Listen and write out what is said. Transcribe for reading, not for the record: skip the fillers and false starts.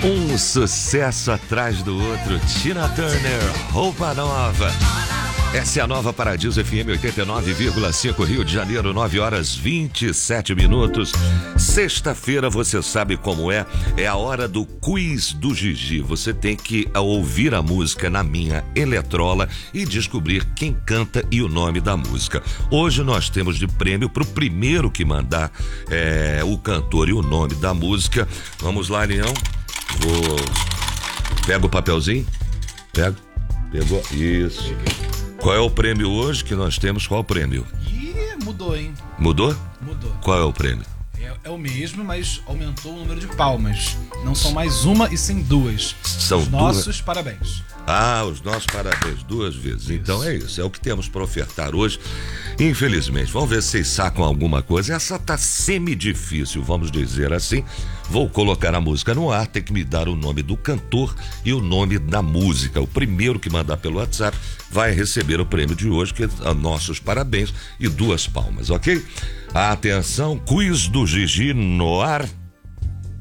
Um sucesso atrás do outro. Tina Turner, Roupa Nova. Essa é a Nova Paradiso FM 89,5 Rio de Janeiro, 9h27. Sexta-feira, você sabe como é a hora do quiz do Gigi. Você tem que ouvir a música na minha eletrola e descobrir quem canta e o nome da música. Hoje nós temos de prêmio para o primeiro que mandar o cantor e o nome da música. Vamos lá, Leão. Pega o papelzinho. Pegou. Isso. Qual é o prêmio hoje que nós temos? Qual é o prêmio? Mudou, hein? Mudou? Mudou. Qual é o prêmio? É o mesmo, mas aumentou o número de palmas. Não são mais uma e sim duas. São Os nossos parabéns. Os nossos parabéns, 2 vezes. Isso. Então é isso, é o que temos para ofertar hoje. Infelizmente, vamos ver se vocês sacam alguma coisa. Essa tá semi-difícil, vamos dizer assim. Vou colocar a música no ar, tem que me dar o nome do cantor e o nome da música. O primeiro que mandar pelo WhatsApp vai receber o prêmio de hoje, que é nossos parabéns e 2 palmas, ok? Atenção, quiz do Gigi no ar.